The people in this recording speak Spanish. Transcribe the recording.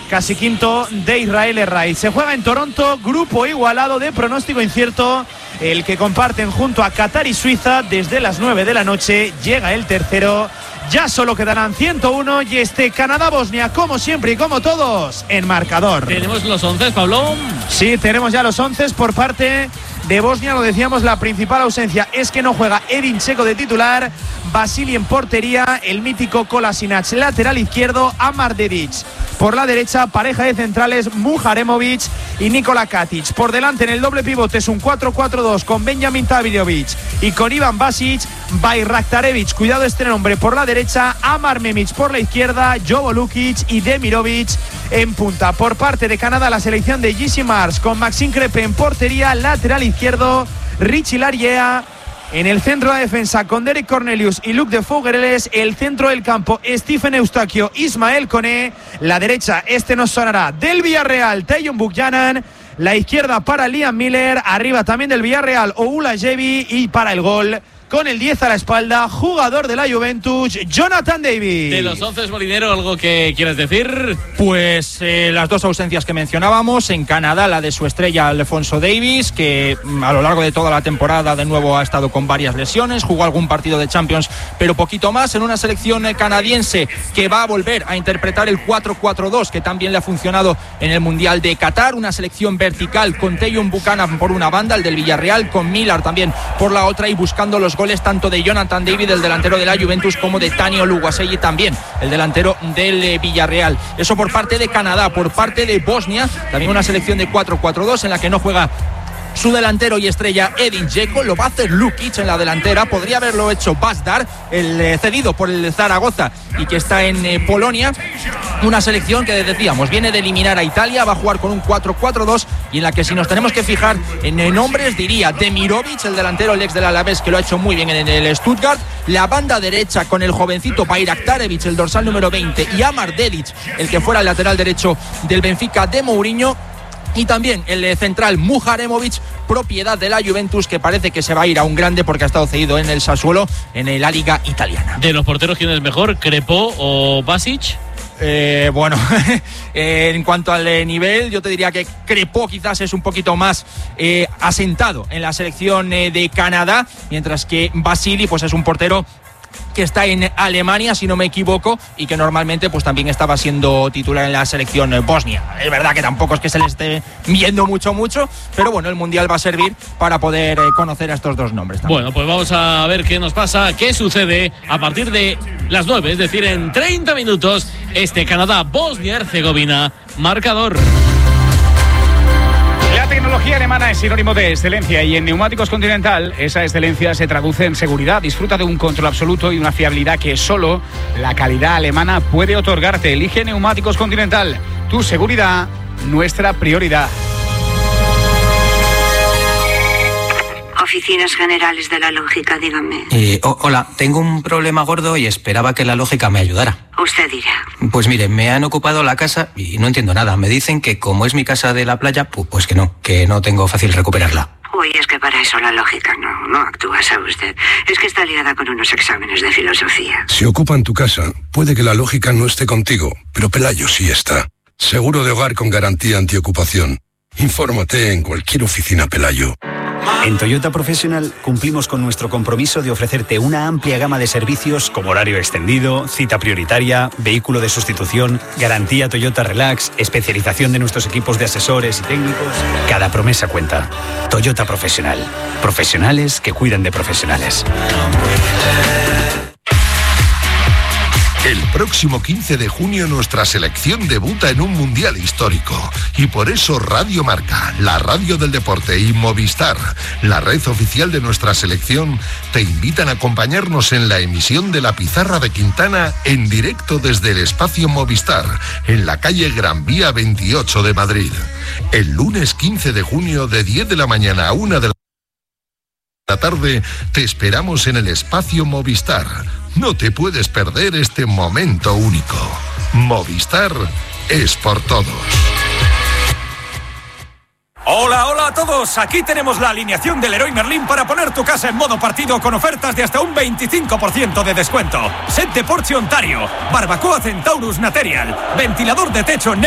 casi quinto de Israel Erraiz. Se juega en Toronto, grupo igualado de pronóstico incierto, el que comparten junto a Qatar y Suiza. Desde las 9 de la noche llega el tercero. Ya solo quedarán 101 y Canadá-Bosnia, como siempre y como todos, en marcador. ¿Tenemos los 11, Pablo? Sí, tenemos ya los 11 por parte de Bosnia. Lo decíamos, la principal ausencia es que no juega Edin Dzeko de titular, Vasili en portería, el mítico Kolasinac lateral izquierdo, Amar Dedic por la derecha, pareja de centrales Muharemovic y Nikola Katic. Por delante en el doble pivote es un 4-4-2 con Benjamin Tavirovic y con Ivan Basic, Bayraktarevic, cuidado este nombre, por la derecha, Amar Memic por la izquierda, Jovo Lukic y Demirovic en punta. Por parte de Canadá, la selección de J.C. Mars con Maxime Crepe en portería, lateral izquierdo, Richie Lariea. En el centro de la defensa con Derek Cornelius y Luc de Fougereles, el centro del campo Stephen Eustaquio, Ismael Koné, la derecha nos sonará del Villarreal, Tajon Buchanan, la izquierda para Liam Miller, arriba también del Villarreal Oulajevi y para el gol con el 10 a la espalda, jugador de la Juventus, Jonathan David. De los 11, Molinero, ¿algo que quieras decir? Pues las dos ausencias que mencionábamos. En Canadá, la de su estrella Alphonso Davies, que a lo largo de toda la temporada de nuevo ha estado con varias lesiones, jugó algún partido de Champions, pero poquito más. En una selección canadiense que va a volver a interpretar el 4-4-2, que también le ha funcionado en el Mundial de Qatar. Una selección vertical con Tajon Buchanan por una banda, el del Villarreal, con Miller también por la otra, y buscando los goles tanto de Jonathan David, el delantero de la Juventus, como de Tani Oluwaseyi también, el delantero del Villarreal. Eso por parte de Canadá. Por parte de Bosnia, también una selección de 4-4-2 en la que no juega su delantero y estrella Edin Dzeko, lo va a hacer Lukic en la delantera. Podría haberlo hecho Bazdar, el cedido por el Zaragoza y que está en Polonia. Una selección que, decíamos, viene de eliminar a Italia, va a jugar con un 4-4-2 y en la que, si nos tenemos que fijar en nombres, diría Demirovic, el delantero, el ex del Alavés, que lo ha hecho muy bien en el Stuttgart. La banda derecha con el jovencito Bayraktarevic, el dorsal número 20, y Amar Dedic, el que fuera el lateral derecho del Benfica de Mourinho. Y también el central Muharemovic, propiedad de la Juventus, que parece que se va a ir a un grande porque ha estado cedido en el Sassuolo en la liga italiana. ¿De los porteros quién es mejor, Crepo o Basic? Bueno, en cuanto al nivel, yo te diría que Crepo quizás es un poquito más asentado en la selección de Canadá, mientras que Vasili pues es un portero que está en Alemania, si no me equivoco, y que normalmente pues también estaba siendo titular en la selección bosnia. Es verdad que tampoco es que se le esté viendo mucho, pero bueno, el Mundial va a servir para poder conocer a estos dos nombres también. Bueno, pues vamos a ver qué nos pasa, qué sucede a partir de las 9, es decir, en 30 minutos, Canadá-Bosnia-Herzegovina, marcador. La tecnología alemana es sinónimo de excelencia y en Neumáticos Continental esa excelencia se traduce en seguridad. Disfruta de un control absoluto y una fiabilidad que solo la calidad alemana puede otorgarte. Elige Neumáticos Continental. Tu seguridad, nuestra prioridad. Oficinas Generales de la Lógica, dígame. Hola, tengo un problema gordo y esperaba que la lógica me ayudara. Usted dirá. Pues mire, me han ocupado la casa y no entiendo nada. Me dicen que como es mi casa de la playa, pues que no tengo fácil recuperarla. Uy, es que para eso la lógica no actúa, ¿sabe usted? Es que está liada con unos exámenes de filosofía. Si ocupan tu casa, puede que la lógica no esté contigo, pero Pelayo sí está. Seguro de hogar con garantía antiocupación. Infórmate en cualquier oficina Pelayo. En Toyota Professional cumplimos con nuestro compromiso de ofrecerte una amplia gama de servicios como horario extendido, cita prioritaria, vehículo de sustitución, garantía Toyota Relax, especialización de nuestros equipos de asesores y técnicos. Cada promesa cuenta. Toyota Professional. Profesionales que cuidan de profesionales. El próximo 15 de junio nuestra selección debuta en un mundial histórico. Y por eso Radio Marca, la radio del deporte, y Movistar, la red oficial de nuestra selección, te invitan a acompañarnos en la emisión de La Pizarra de Quintana en directo desde el espacio Movistar, en la calle Gran Vía 28 de Madrid. El lunes 15 de junio de 10 de la mañana a 1 de la tarde te esperamos en el espacio Movistar. No te puedes perder este momento único. Movistar es por todos. Hola a todos, aquí tenemos la alineación del Leroy Merlin para poner tu casa en modo partido con ofertas de hasta un 25% de descuento. Set de Porsche Ontario, barbacoa Centaurus Material, ventilador de techo